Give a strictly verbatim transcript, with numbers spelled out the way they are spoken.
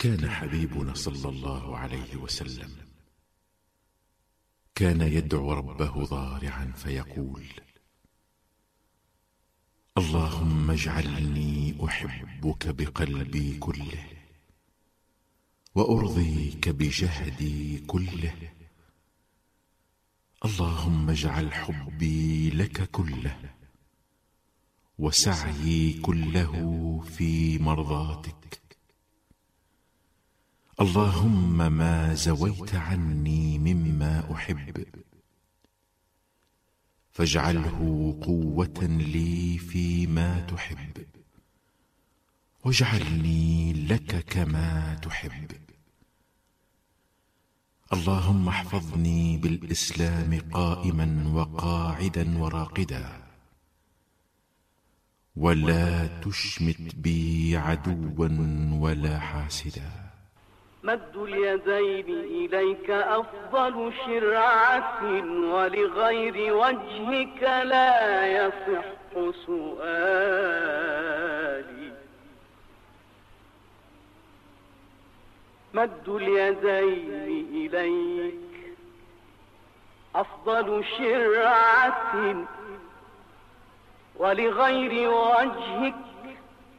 كان حبيبنا صلى الله عليه وسلم كان يدعو ربه ضارعا فيقول: اللهم اجعلني أحبك بقلبي كله، وأرضيك بجهدي كله. اللهم اجعل حبي لك كله، وسعيي كله في مرضاتك. اللهم ما زويت عني مما أحب فاجعله قوة لي فيما تحب، واجعلني لك كما تحب. اللهم احفظني بالإسلام قائما وقاعدا وراقدا، ولا تشمت بي عدوا ولا حاسدا. مد اليدين إليك أفضل شرعة، ولغير وجهك لا يصح سؤالي. مد اليدين إليك أفضل شرعة، ولغير وجهك